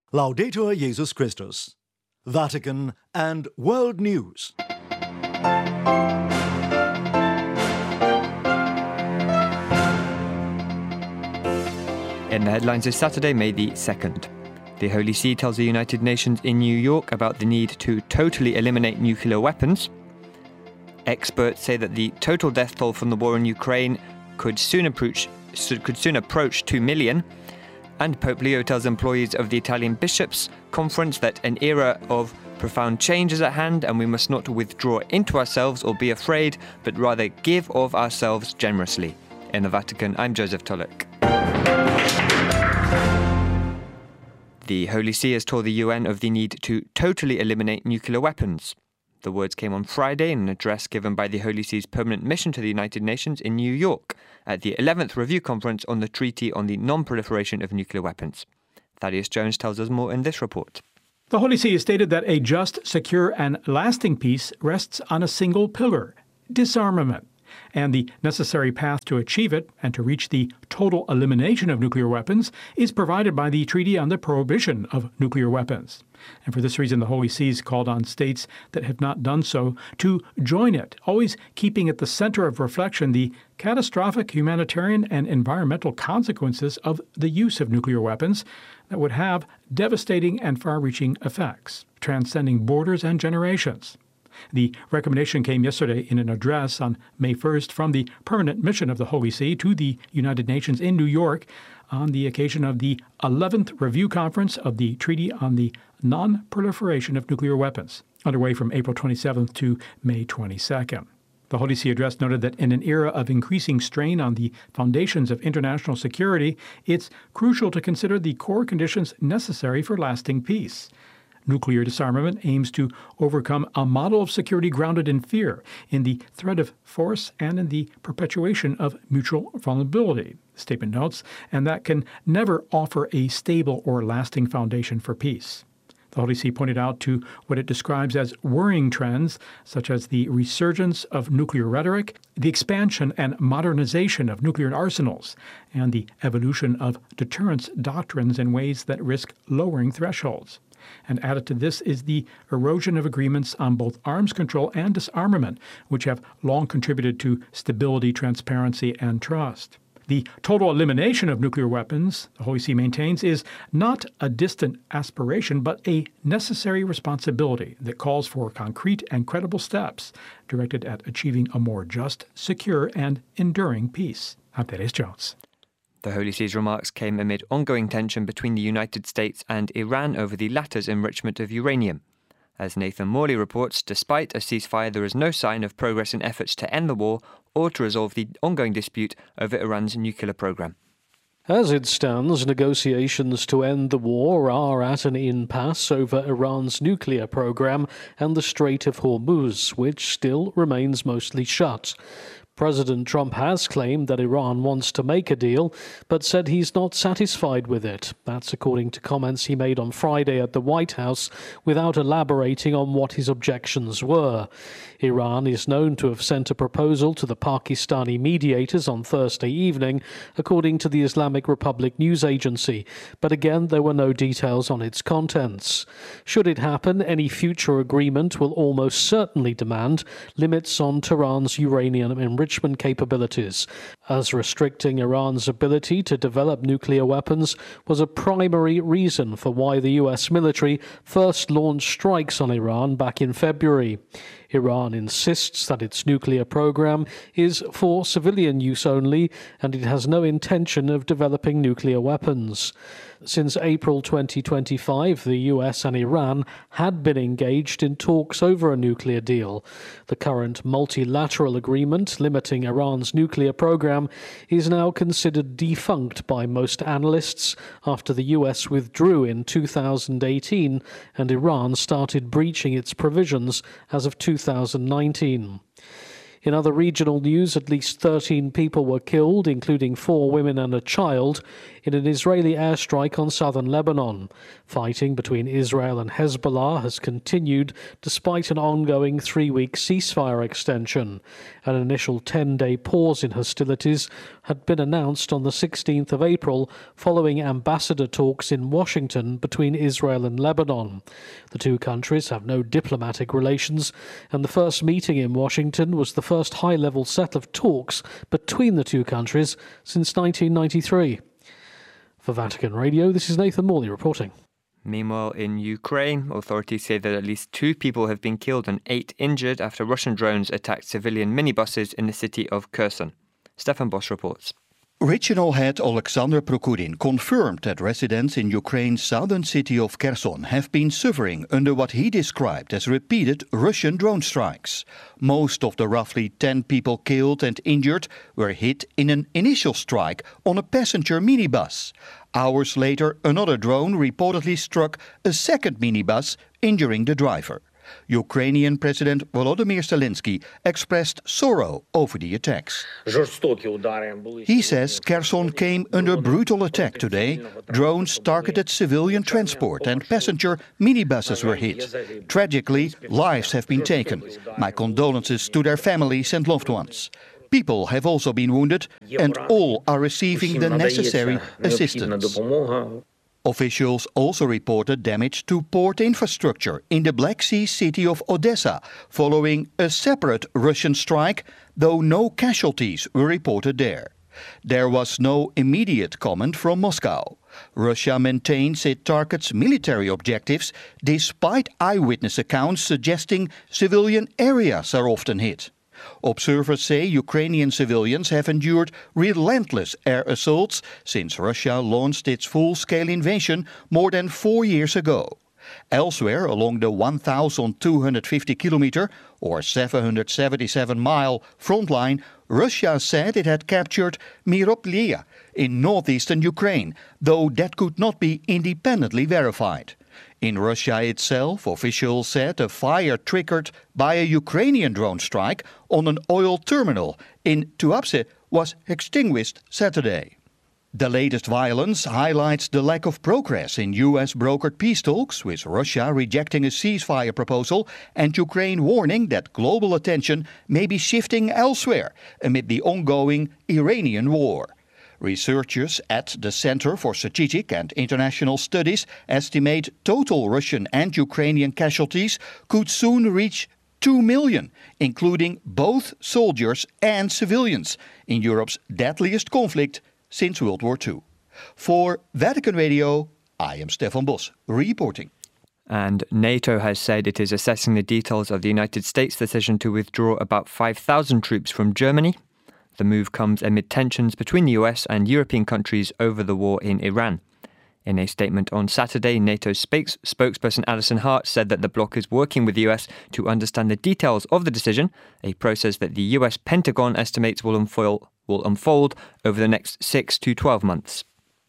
Laudetur Jesus Christus. Vatican and World News. In the headlines this Saturday, May the 2nd. The Holy See tells the United Nations in New York about the need to totally eliminate nuclear weapons. Experts say that the total death toll from the war in Ukraine could soon approach 2 million. And Pope Leo tells employees of the Italian Bishops' Conference that an era of profound change is at hand and we must not withdraw into ourselves or be afraid, but rather give of ourselves generously. In the Vatican, I'm Joseph Tulloch. The Holy See has told the UN of the need to totally eliminate nuclear weapons. The words came on Friday in an address given by the Holy See's permanent mission to the United Nations in New York at the 11th Review Conference on the Treaty on the Non-Proliferation of Nuclear Weapons. Thaddeus Jones tells us more in this report. The Holy See has stated that a just, secure, and lasting peace rests on a single pillar: disarmament. And the necessary path to achieve it and to reach the total elimination of nuclear weapons is provided by the Treaty on the Prohibition of Nuclear Weapons. And for this reason, the Holy See has called on states that have not done so to join it, always keeping at the center of reflection the catastrophic humanitarian and environmental consequences of the use of nuclear weapons that would have devastating and far-reaching effects, transcending borders and generations. The recommendation came yesterday in an address on May 1st from the permanent mission of the Holy See to the United Nations in New York on the occasion of the 11th Review Conference of the Treaty on the Non-Proliferation of Nuclear Weapons, underway from April 27th to May 22nd. The Holy See address noted that in an era of increasing strain on the foundations of international security, it's crucial to consider the core conditions necessary for lasting peace. Nuclear disarmament aims to overcome a model of security grounded in fear, in the threat of force, and in the perpetuation of mutual vulnerability, the statement notes, and that can never offer a stable or lasting foundation for peace. The Holy See pointed out to what it describes as worrying trends, such as the resurgence of nuclear rhetoric, the expansion and modernization of nuclear arsenals, and the evolution of deterrence doctrines in ways that risk lowering thresholds. And added to this is the erosion of agreements on both arms control and disarmament, which have long contributed to stability, transparency, and trust. The total elimination of nuclear weapons, the Holy See maintains, is not a distant aspiration, but a necessary responsibility that calls for concrete and credible steps directed at achieving a more just, secure, and enduring peace. I'm Thaddeus Jones. The Holy See's remarks came amid ongoing tension between the United States and Iran over the latter's enrichment of uranium. As Nathan Morley reports, despite a ceasefire, there is no sign of progress in efforts to end the war or to resolve the ongoing dispute over Iran's nuclear program. As it stands, negotiations to end the war are at an impasse over Iran's nuclear program and the Strait of Hormuz, which still remains mostly shut. President Trump has claimed that Iran wants to make a deal, but said he's not satisfied with it. That's according to comments he made on Friday at the White House, without elaborating on what his objections were. Iran is known to have sent a proposal to the Pakistani mediators on Thursday evening, according to the Islamic Republic news agency, but again there were no details on its contents. Should it happen, any future agreement will almost certainly demand limits on Tehran's uranium enrichment capabilities, as restricting Iran's ability to develop nuclear weapons was a primary reason for why the US military first launched strikes on Iran back in February. Iran insists that its nuclear program is for civilian use only, and it has no intention of developing nuclear weapons. Since April 2025, the US and Iran had been engaged in talks over a nuclear deal. The current multilateral agreement limiting Iran's nuclear program is now considered defunct by most analysts after the US withdrew in 2018 and Iran started breaching its provisions as of 2019. In other regional news, at least 13 people were killed, including 4 women and a child, in an Israeli airstrike on southern Lebanon. Fighting between Israel and Hezbollah has continued despite an ongoing 3-week ceasefire extension. An initial 10-day pause in hostilities had been announced on the 16th of April following ambassador talks in Washington between Israel and Lebanon. The two countries have no diplomatic relations, and the first meeting in Washington was the first high-level set of talks between the two countries since 1993. For Vatican Radio, this is Nathan Morley reporting. Meanwhile, in Ukraine, authorities say that at least 2 people have been killed and 8 injured after Russian drones attacked civilian minibuses in the city of Kherson. Stefan Bosch reports. Regional head Alexander Prokudin confirmed that residents in Ukraine's southern city of Kherson have been suffering under what he described as repeated Russian drone strikes. Most of the roughly 10 people killed and injured were hit in an initial strike on a passenger minibus. Hours later, another drone reportedly struck a second minibus, injuring the driver. Ukrainian President Volodymyr Zelensky expressed sorrow over the attacks. He says Kherson came under brutal attack today. Drones targeted civilian transport and passenger minibuses were hit. Tragically, lives have been taken. My condolences to their families and loved ones. People have also been wounded, and all are receiving the necessary assistance. Officials also reported damage to port infrastructure in the Black Sea city of Odessa following a separate Russian strike, though no casualties were reported there. There was no immediate comment from Moscow. Russia maintains it targets military objectives despite eyewitness accounts suggesting civilian areas are often hit. Observers say Ukrainian civilians have endured relentless air assaults since Russia launched its full-scale invasion more than 4 years ago. Elsewhere along the 1,250-kilometer or 777-mile front line, Russia said it had captured Myropolye in northeastern Ukraine, though that could not be independently verified. In Russia itself, officials said a fire triggered by a Ukrainian drone strike on an oil terminal in Tuapse was extinguished Saturday. The latest violence highlights the lack of progress in US-brokered peace talks, with Russia rejecting a ceasefire proposal and Ukraine warning that global attention may be shifting elsewhere amid the ongoing Iranian war. Researchers at the Center for Strategic and International Studies estimate total Russian and Ukrainian casualties could soon reach 2 million, including both soldiers and civilians, in Europe's deadliest conflict since World War II. For Vatican Radio, I am Stefan Bosch, reporting. And NATO has said it is assessing the details of the United States' decision to withdraw about 5,000 troops from Germany. The move comes amid tensions between the US and European countries over the war in Iran. In a statement on Saturday, NATO spokesperson Alison Hart said that the bloc is working with the US to understand the details of the decision, a process that the US Pentagon estimates will unfold over the next 6 to 12 months.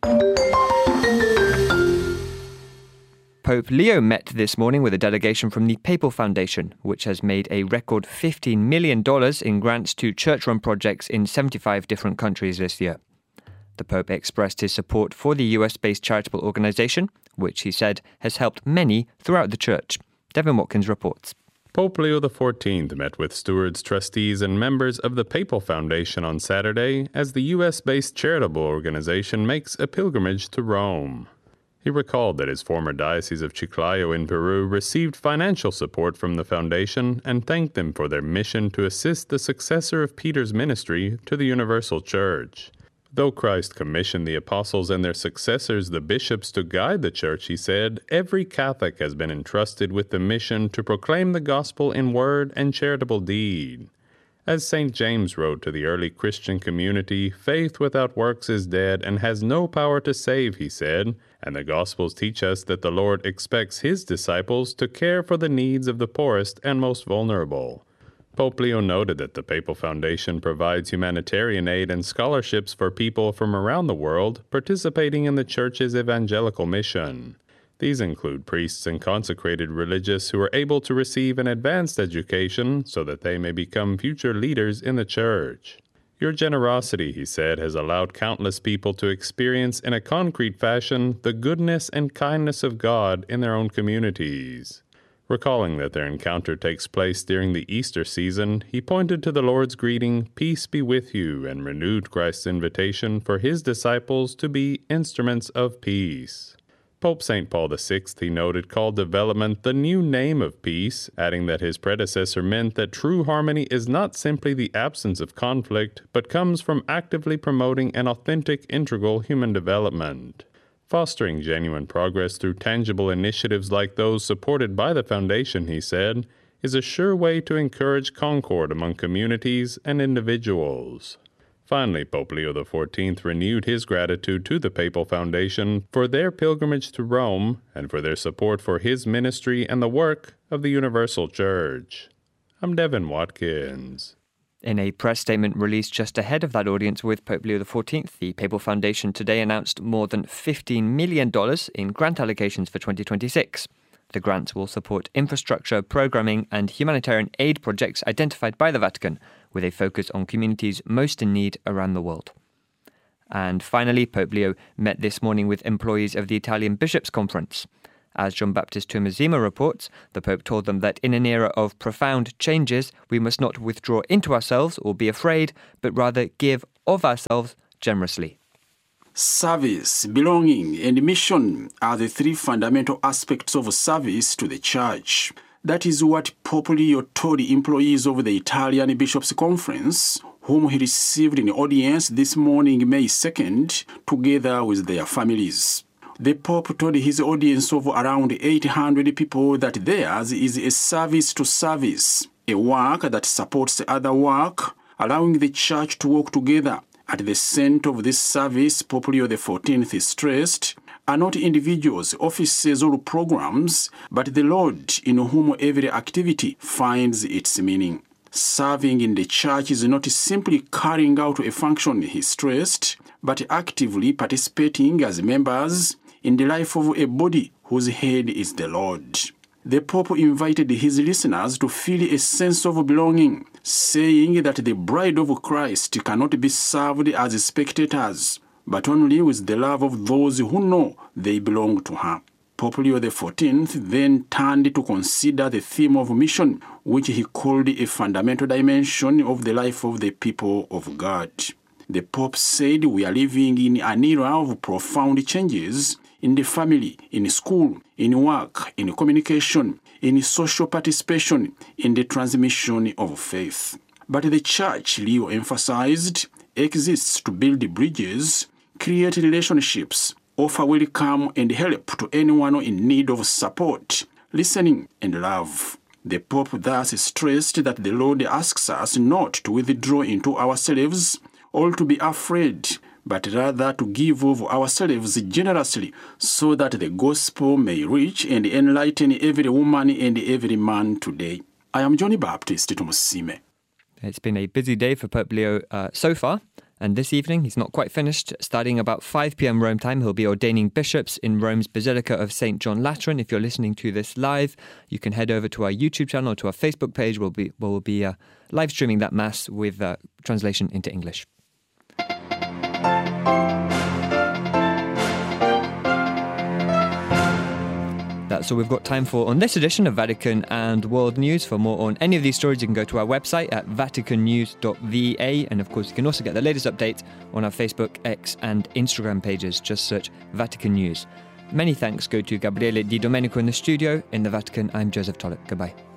Pope Leo met this morning with a delegation from the Papal Foundation, which has made a record $15 million in grants to church-run projects in 75 different countries this year. The Pope expressed his support for the US-based charitable organisation, which he said has helped many throughout the church. Devin Watkins reports. Pope Leo XIV met with stewards, trustees, and members of the Papal Foundation on Saturday as the US-based charitable organisation makes a pilgrimage to Rome. He recalled that his former diocese of Chiclayo in Peru received financial support from the foundation and thanked them for their mission to assist the successor of Peter's ministry to the Universal Church. Though Christ commissioned the apostles and their successors, the bishops, to guide the church, he said, every Catholic has been entrusted with the mission to proclaim the gospel in word and charitable deed. As St. James wrote to the early Christian community, faith without works is dead and has no power to save, he said, and the Gospels teach us that the Lord expects his disciples to care for the needs of the poorest and most vulnerable. Pope Leo noted that the Papal Foundation provides humanitarian aid and scholarships for people from around the world participating in the Church's evangelical mission. These include priests and consecrated religious who are able to receive an advanced education so that they may become future leaders in the Church. Your generosity, he said, has allowed countless people to experience in a concrete fashion the goodness and kindness of God in their own communities. Recalling that their encounter takes place during the Easter season, he pointed to the Lord's greeting, "Peace be with you," and renewed Christ's invitation for his disciples to be instruments of peace. Pope St. Paul VI, he noted, called development the new name of peace, adding that his predecessor meant that true harmony is not simply the absence of conflict, but comes from actively promoting an authentic, integral human development. Fostering genuine progress through tangible initiatives like those supported by the Foundation, he said, is a sure way to encourage concord among communities and individuals. Finally, Pope Leo XIV renewed his gratitude to the Papal Foundation for their pilgrimage to Rome and for their support for his ministry and the work of the Universal Church. I'm Devin Watkins. In a press statement released just ahead of that audience with Pope Leo XIV, the Papal Foundation today announced more than $15 million in grant allocations for 2026. The grants will support infrastructure, programming and humanitarian aid projects identified by the Vatican, with a focus on communities most in need around the world. And finally, Pope Leo met this morning with employees of the Italian Bishops' Conference. As John Baptist Tomasima reports, the Pope told them that in an era of profound changes, we must not withdraw into ourselves or be afraid, but rather give of ourselves generously. Service, belonging, and mission are the three fundamental aspects of service to the Church. That is what Pope Leo told the employees of the Italian Bishops' Conference, whom he received in audience this morning, May 2nd, together with their families. The Pope told his audience of around 800 people that theirs is a service to service, a work that supports other work, allowing the Church to work together. At the center of this service, Pope Leo XIV stressed, are not individuals, offices, or programs, but the Lord in whom every activity finds its meaning. Serving in the Church is not simply carrying out a function, he stressed, but actively participating as members in the life of a body whose head is the Lord. The Pope invited his listeners to feel a sense of belonging, saying that the bride of Christ cannot be served as spectators, but only with the love of those who know they belong to her. Pope Leo XIV then turned to consider the theme of mission, which he called a fundamental dimension of the life of the people of God. The Pope said we are living in an era of profound changes in the family, in school, in work, in communication, in social participation, in the transmission of faith. But the Church, Leo emphasized, exists to build bridges, create relationships, offer welcome and help to anyone in need of support, listening and love. The Pope thus stressed that the Lord asks us not to withdraw into ourselves or to be afraid, but rather to give of ourselves generously so that the gospel may reach and enlighten every woman and every man today. I am Johnny Baptist Tomasime. It's been a busy day for Pope Leo so far, and this evening he's not quite finished. Starting about 5 p.m. Rome time, he'll be ordaining bishops in Rome's Basilica of St. John Lateran. If you're listening to this live, you can head over to our YouTube channel or to our Facebook page. We'll be live streaming that Mass with translation into English. That's all we've got time for on this edition of Vatican and World News. For more on any of these stories, you can go to our website at vaticannews.va. And of course, you can also get the latest updates on our Facebook, X and Instagram pages. Just search Vatican News. Many thanks go to Gabriele Di Domenico in the studio. In the Vatican, I'm Joseph Tollett. Goodbye.